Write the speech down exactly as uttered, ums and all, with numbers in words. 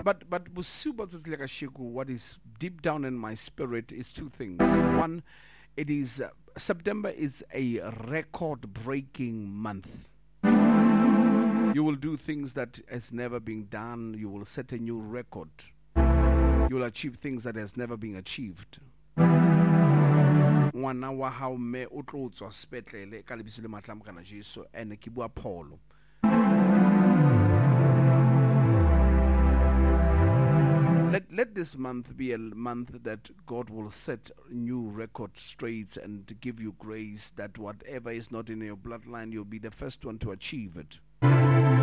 But but Busuba Tlekashiku, what is deep down in my spirit is two things. One, it is uh, September is a record-breaking month. You will do things that has never been done. You will set a new record. You will achieve things that has never been achieved. Ngwana wa hao me o tlo tswa sepetlele ka lebitso le matla kana Jesu ene ke bua pholo. Let, let this month be a month that God will set new record straight and give you grace that whatever is not in your bloodline, you'll be the first one to achieve it.